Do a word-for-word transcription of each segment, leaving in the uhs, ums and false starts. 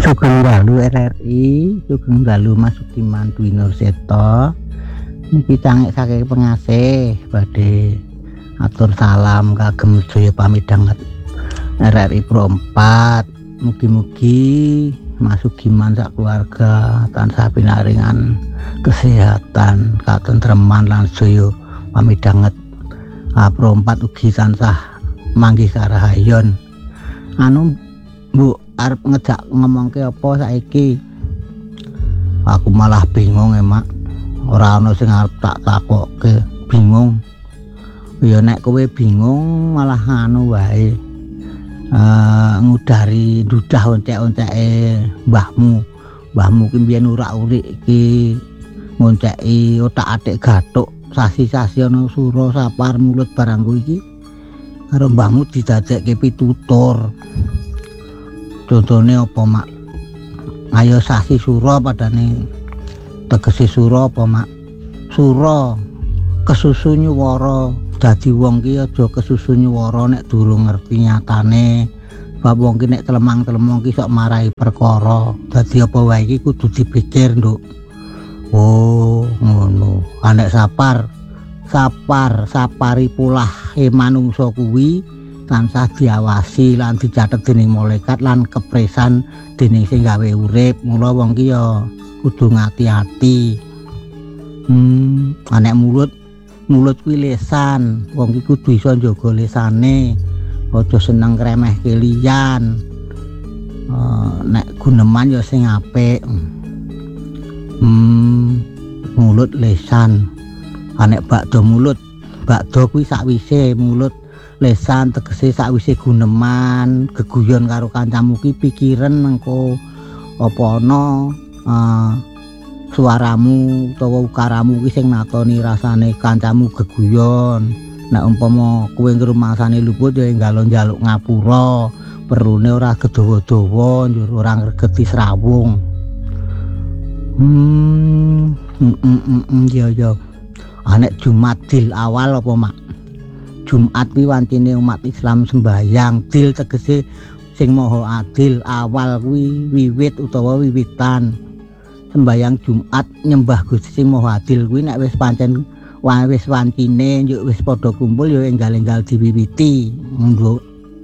Sugeng dalu R R I, sugeng dalu Mas Sukiman Dwi Nurseto. Niki cangik saking pengasih badhe atur salam kagem sedaya pamidhanget R R I Pro empat. Mugi-mugi Mas Sukiman sak keluarga tansah pinaringan kesehatan, katentreman lan sedaya pamidhanget Pro empat ugi tansah manggih karahayon. Anu Bu arep ngejak ngomongke apa saiki? Aku malah bingung emak. Ora ana sing arep tak takokke, bingung. Ya nek kowe bingung malah anu wae. Eh ngudari dudah oncek-onceke mbahmu. Mbahmu ki mbiyen urak-urik iki ngonceki otak-atik gathuk, sasi-sasi ana sura sapar mulut barangku iki. Karo mbahmu didadekke pitutur. Contone apa mak? Ayo sasi sura padane tegese sura apa mak? Sura kesusu nyuwara. Dadi wong ki aja kesusu nyuwara nek durung ngerti nyatane. Bab wong ki nek telemang-telemong ki sok marahi perkara. Dadi apa wae iki kudu dipikir, Nduk. Oh, ngono. Anek sapar, sapar, sapari pulah e manungsa kuwi tansah diawasi lan dicatet dening malaikat lan kepresan dening sing gawe urip. Mula wong ki ya kudu ngati-ati. Hmm, anek mulut, mulut kuwi lisan. Wong ki kudu iso njaga lisane. Aja seneng kremehke liyan. Uh, nek guneman ya sing apik. Hmm, mulut lisan. Anek bakdo mulut, bakdo kuwi sakwise mulut lesan tegese sakwise guneman geguyon karo kancamu ki pikiran mengko apa ana uh, suaramu utawa ukaramu ki sing natoni rasane kancamu geguyon. Nek umpama kowe ngrumasane luput ya ngalon njaluk ngapura, perune ora gedawa-dawa njur ora ngregeti srawung. Hmm, mm, mm, mm, mm, ya ya. Anek Jumadil awal apa mak? Jumat kuwi wancine umat Islam sembahyang. Dil tegese sing maha adil, awal kuwi wiwit utawa wiwitan. Sembahyang Jumat nyembah Gusti sing maha adil kuwi nek wis pancen wis wancine yo wis padha kumpul yo enggal-enggal diwiwiti. Nduk.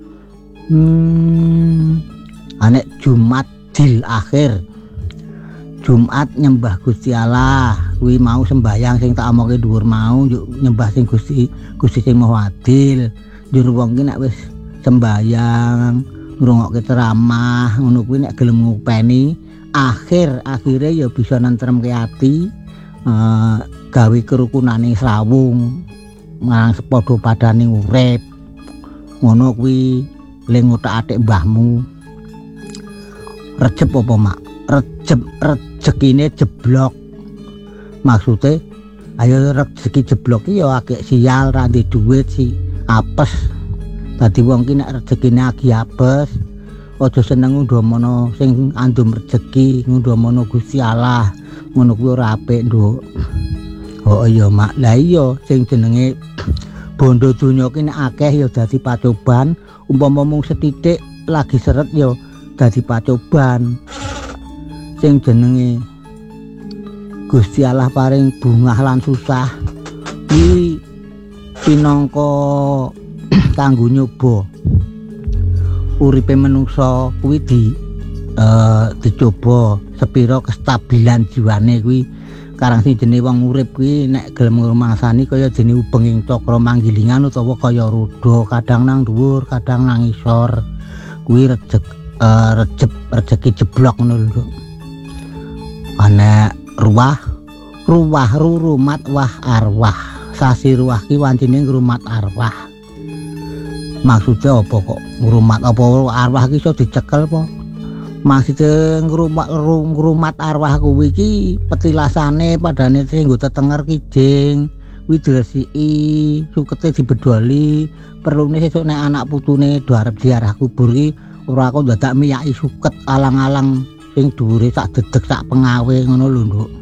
Hmm. Anek Jumat dil akhir. Jumat nyembah Gusti Allah kuwi mau sembahyang sing tak omongi dhuwur mau yuk nyembah sing Gusti Gusti sing Maha Adil. Njur wong ki nek wis sembahyang ngrungokke ceramah ngono kuwi nek gelem ngupeni akhir akhire ya bisa nentremke ati, eh, gawe kerukunane srawung marang sepadha padane urip. Ngono kuwi ling otak-atik mbahmu. Recep apa mak? Recep rezekine jeblok. Maksude ayo rezeki jeblok iki ya agek sial ra ndek dhuwit si apes. Dadi wong ki nek rezekine agi apes aja seneng ngundomono sing andum rezeki, ngundomono Gusti Allah. Ngono kuwi ora apik, Nduk. Oh iya mak. Lah iya sing jenenge bondo donya ki nek akeh ya dadi pacoban, umpama mung sethithik lagi seret ya dadi pacoban. Sing jenenge Gusti Allah paring bungah lan susah iki pinangka kanggo nyoba uripe manungsa kuwi di uh, dicoba sepira kestabilan jiwane kuwi karang sing jenenge wong urip kuwi nek gelem ngrumasani kaya dene ubenging cakra manggilingan utawa kaya roda kadang nang dhuwur kadang nang isor kuwi rejek uh, rejep rezeki jeblok ngono lho. Anak ruwah ruwah rurumat wah arwah. Sasi ruwah ki wancine ngrumat arwah. Maksudnya apa kok ngrumat apa arwah ki iso dicekel apa? Maksudnya ngrumat ngrumat arwah kuwi iki petilasane padane sing nggo tetenger kijing kuwi diresiki sukete dibedoli perlune sesuk nek anak putune do arep ziarah kubur ki ora kok dadak miyaki suket alang-alang sing dhuwure sak dedeg sak pengawe ngono lho, Nduk.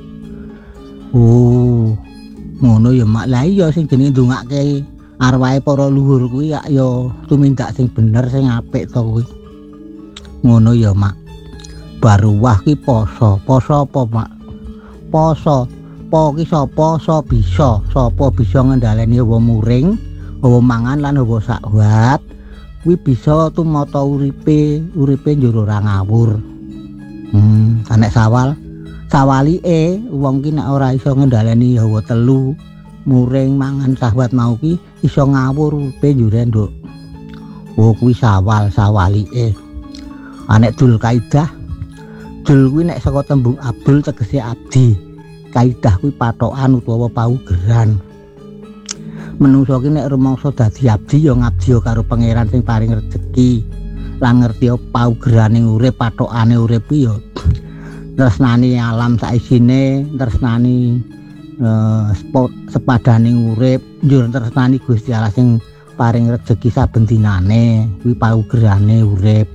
Oh, ngono ya mak. Lah iya sing jenenge ndongake arwahe para luhur kuwi ya tumindak sing bener sing apik to kuwi. Ngono ya mak. baruwah ki poso. Poso apa, Mak? Poso. Po ki sapa? So bisa. Sapa bisa ngendhaleni hawa muring, hawa mangan lan hawa syahwat. Kuwi bisa tumata uripe, uripe njur ora ngawur. Hmm, nek sawal, sawalike wong ki nek ora iso ngendhaleni hawa telu, muring, mangan, syahwat mau ki iso ngawur uripe njur nduk. Oh kuwi sawal, sawalike. Anek dul kaidah, dul kuwi nek saka tembung abdul tegese abdi. Kaidah kuwi patokan utawa paugeran. Menungso ki nek rumangsa dadi abdi ya ngabdi karo pangeran sing paring rejeki. Lan ngerti paugerane urip, patokane urip kuwi ya tresnani alam saisine, tresnani eh, sepadane urip, njur tresnani Gusti Allah sing paring rejeki saben dinane, kuwi paugerane urip.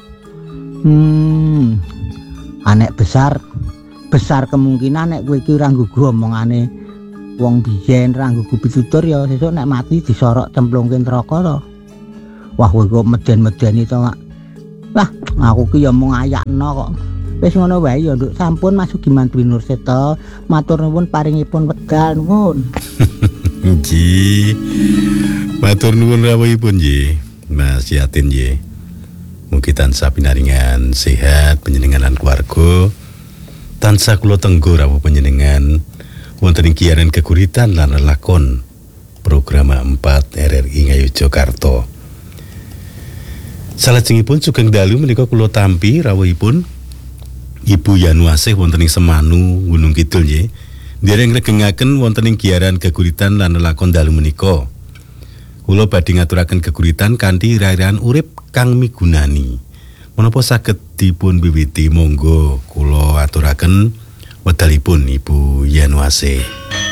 Hmm. Anek besar besar kemungkinan nek kowe iki ora nggugu omongane wong biyen, ora nggugu pitutur ya sesuk nek mati disorok cemplungke neraka to. Wah kowe kok meden-medeni to, Mak. Wah, aku ki ya mung ayakno kok. Wis ngono wae ya, Nduk. Sampun Mas Sugiman Dwi Nurseto, matur nuwun paringipun wekdal nuwun. Nggih. Matur nuwun rawuhipun nggih, Mas Yatin nggih. Mugi tansah pinaringan sehat panjenengan lan keluarga. Tansah kula tenggo rawuh panjenengan wonten ing giyaran keguritan lan lelakon program empat R R I Ngayogyakarta. Salajengipun sugeng dalu menika kula tampi rawuhipun Ibu Yanuasih wonten ing Semanu Gunung Kidul nggih. Dereng regengaken wonten ing giyaran keguritan lan lelakon dalu menika. Kula badhe ngaturaken keguritan kanthi irahan urip kang migunani. Menapa saged dipun wiwiti monggo kula aturaken wedalipun Ibu Yanuasih.